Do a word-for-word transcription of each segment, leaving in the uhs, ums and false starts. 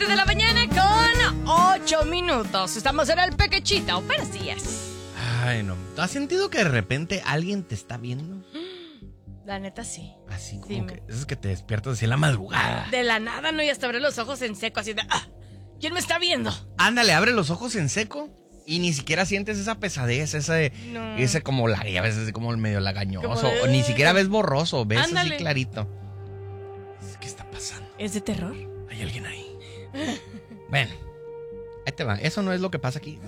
De la mañana con ocho minutos. Estamos en el Pequechito. Buenos días. Ay, no. ¿Has sentido que de repente alguien te está viendo? La neta, sí. Así como Sí, que... me- Es que te despiertas así en la madrugada. De la nada, ¿no? Y hasta abrí los ojos en seco, así de... ¡Ah! ¿Quién me está viendo? Ándale, abre los ojos en seco y ni siquiera sientes esa pesadez, ese, No. ese como la, a veces es como el medio lagañoso. Como de- O ni siquiera ves borroso, ves Ándale. así clarito. ¿Qué está pasando? ¿Es de terror? Hay alguien ahí. Bueno, ahí te va. Eso no es lo que pasa aquí.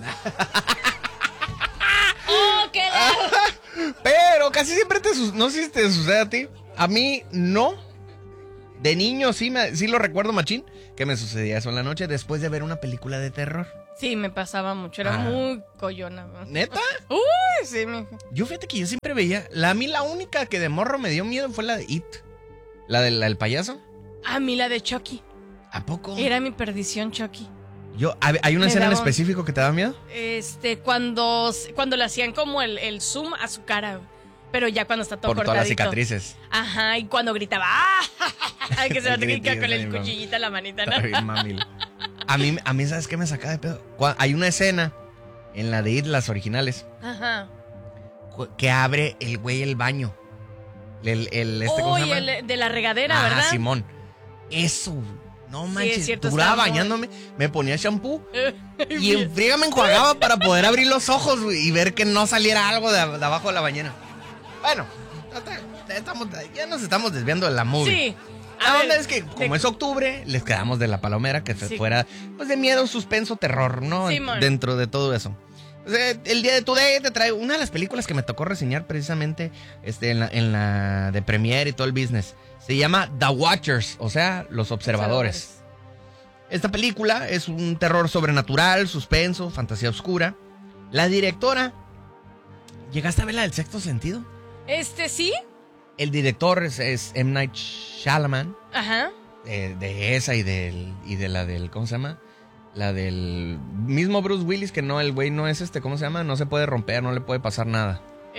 ¡Oh, qué la... Pero casi siempre te sucede. No sé si te sucede a ti. A mí no. De niño sí, me, sí lo recuerdo, machín, que me sucedía eso en la noche después de ver una película de terror. Sí, me pasaba mucho. Era Ah. muy collona. ¿No? ¿Neta? Uy, sí, me... Yo fíjate que yo siempre veía. La, a mí la única que de morro me dio miedo fue la de It. La del la del payaso. A mí la de Chucky. ¿A poco? Era mi perdición, Chucky. Yo, ¿hay hay una Me escena en daba un- específico que te da miedo? Este, cuando, cuando le hacían como el, el zoom a su cara. Pero ya cuando está todo Por todas las cortadito. cicatrices. Ajá, y cuando gritaba, ¡ah! Ay, que se El la tenía grito, con el sí, no. cuchillito en la manita, ¿no? Está bien, mami. A mí, a mí, ¿sabes qué me sacaba de pedo? Cua- Hay una escena en la de It, las originales, Ajá. cu- que abre el güey el baño. El, el, este, ¿cómo se Uy, llama? el de la regadera, Ah, ¿verdad? Simón. Eso, no manches. es cierto, duraba está muy- bañándome, me ponía shampoo y en friega me enjuagaba para poder abrir los ojos, güey, y ver que no saliera algo de, de abajo de la bañera. Bueno, estamos, ya nos estamos desviando de la movie. Sí. La A onda ver, es que, de- como es octubre, les quedamos de la palomera, que se Sí. fuera, pues, de miedo, suspenso, terror, ¿no? Simón. Dentro de todo eso. O sea, el día de Today te trae una de las películas que me tocó reseñar precisamente este, en, la, en la de Premiere y todo el business. Se llama The Watchers, o sea, Los Observadores. Esta película es un terror sobrenatural, suspenso, fantasía oscura. La directora, ¿llegaste a ver la del Sexto Sentido? Este, ¿sí? El director es, es M. Night Shyamalan. Ajá. Eh, de esa y del y de la del ¿cómo se llama? La del mismo Bruce Willis, que no, el güey no es este, ¿cómo se llama? No se puede romper, no le puede pasar nada.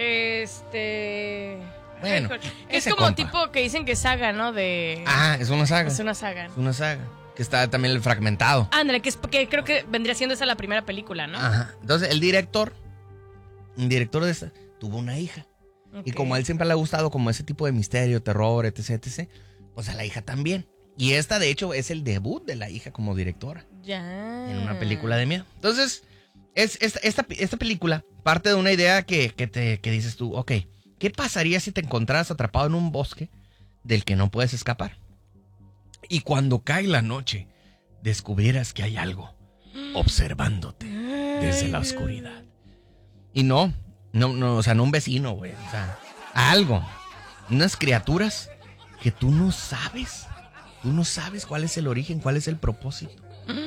Este... Bueno, Ay, ese es como compa. tipo que dicen que saga, ¿no? De... Ah, es una saga. Es una saga. Es una saga. Que está también el fragmentado. Ándale, que, es, que creo que vendría siendo esa la primera película, ¿no? Ajá. Entonces, el director, el director de esta, tuvo una hija. Y Ok. como a él siempre le ha gustado como ese tipo de misterio, terror, etc, etc, pues a la hija también. Y esta, de hecho, es el debut de la hija como directora. Ya. En una película de miedo. Entonces, es, esta, esta, esta película parte de una idea que, que, te, que dices tú, ok, ¿qué pasaría si te encontraras atrapado en un bosque del que no puedes escapar? Y cuando cae la noche, descubrieras que hay algo observándote desde la oscuridad. Y no, no, no, o sea, no un vecino, güey, o sea, algo, unas criaturas que tú no sabes, tú no sabes cuál es el origen, cuál es el propósito.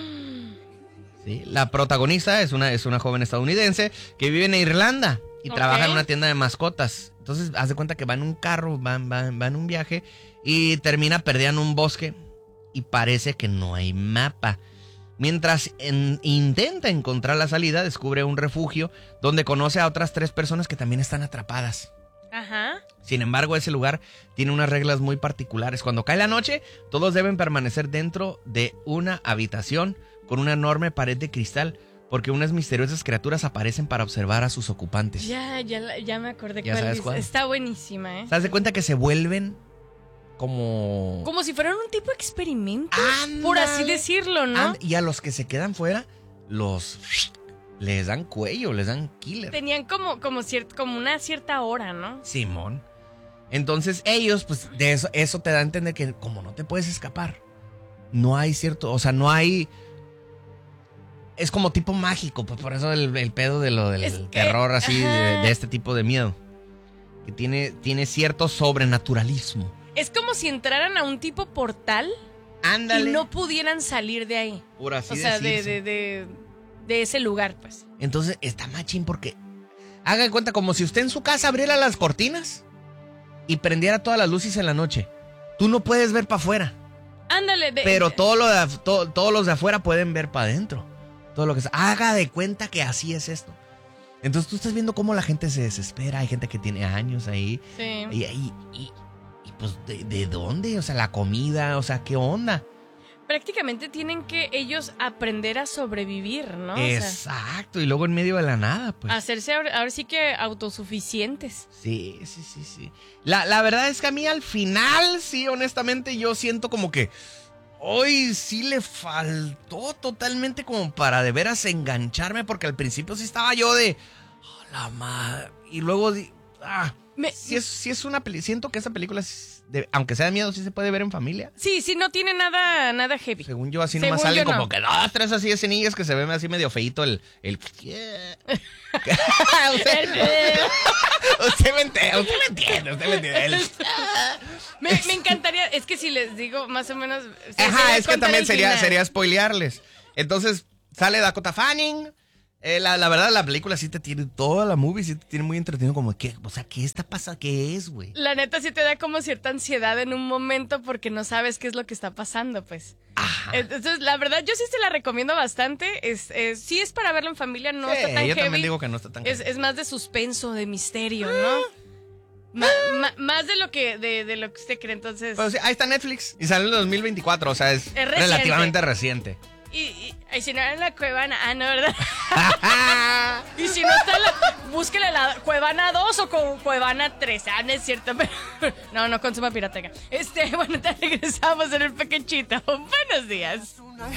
Sí, la protagonista es una, es una joven estadounidense que vive en Irlanda y Ok. trabaja en una tienda de mascotas. Entonces, haz de cuenta que va en un carro, va, va, va en un viaje y termina perdida en un bosque y parece que no hay mapa. Mientras en- intenta encontrar la salida, descubre un refugio donde conoce a otras tres personas que también están atrapadas. Ajá. Sin embargo, ese lugar tiene unas reglas muy particulares. Cuando cae la noche, todos deben permanecer dentro de una habitación con una enorme pared de cristal, porque unas misteriosas criaturas aparecen para observar a sus ocupantes. Ya, ya, la- ya me acordé ¿Ya cuál sabes dice. cuál? Está buenísima, ¿eh? ¿Se das cuenta que se vuelven como... Como si fueran un tipo de experimento, Ándale. por así decirlo, ¿no? And- y a los que se quedan fuera, los... les dan cuello, les dan killer. Tenían como, como, ciert- como una cierta hora, ¿no? Simón. Entonces ellos, pues, de eso, eso te da a entender que como no te puedes escapar, no hay cierto, o sea, no hay... Es como tipo mágico, pues por eso el, el pedo de lo del Es que- terror así, de, ajá. de este tipo de miedo. Que tiene, tiene cierto sobrenaturalismo. Es como si entraran a un tipo portal Ándale. y no pudieran salir de ahí. por así O sea, de, decirse. de, de, de ese lugar, pues. Entonces está machín porque haga de cuenta como si usted en su casa abriera las cortinas y prendiera todas las luces en la noche. Tú no puedes ver para afuera, Ándale. de- pero todo lo de af- to- todos los de afuera pueden ver para adentro. Todo lo que sea. Haga de cuenta que así es esto. Entonces tú estás viendo cómo la gente se desespera. Hay gente que tiene años ahí. Sí. Y, y, y- y, pues, ¿de, de dónde? O sea, la comida, o sea, ¿qué onda? prácticamente tienen que ellos aprender a sobrevivir, ¿no? Exacto, o sea, y luego en medio de la nada, pues. Hacerse ahora, ahora sí que autosuficientes. Sí, sí, sí, sí. La, la verdad es que a mí al final, sí, honestamente, yo siento como que hoy sí le faltó totalmente como para de veras engancharme, porque al principio sí estaba yo de, oh, la madre, y luego, ah, Me, sí es, sí es una película, siento que esa película, es de, aunque sea de miedo, sí se puede ver en familia. Sí, sí, no tiene nada, nada heavy. Según yo, así Según nomás salen yo, como no. que dos, tres así escenillas que se ven así medio feíto el... el... usted, usted me entiende, usted me entiende, usted me entiende. El... me, me encantaría, es que si les digo más o menos... Ajá, es que también sería, sería spoilearles. Entonces, sale Dakota Fanning. Eh, la, la verdad, la película sí te tiene, toda la movie sí te tiene muy entretenido, como, ¿qué? O sea, ¿qué está pasando? ¿Qué es, güey? La neta sí te da como cierta ansiedad en un momento porque no sabes qué es lo que está pasando, pues. Ajá. Entonces, la verdad, yo sí se la recomiendo bastante. Es, es, sí es para verlo en familia, no Sí, está tan yo heavy. también digo que no está tan Es, heavy. es más de suspenso, de misterio, ¿no? Ma, ma, más de lo que de, de lo que usted cree, entonces... Pues, sí, ahí está Netflix y sale en el dos mil veinticuatro, o sea, es, Es reciente. relativamente reciente. Y, y, y si no era en la Cuevana, ah, no, ¿verdad? Y si no está en la... Búsquele la Cuevana dos o con Cuevana tres, ah, no es cierto, pero... No, no consuma pirateca. Este, bueno, te regresamos en el Pequechito. Buenos días.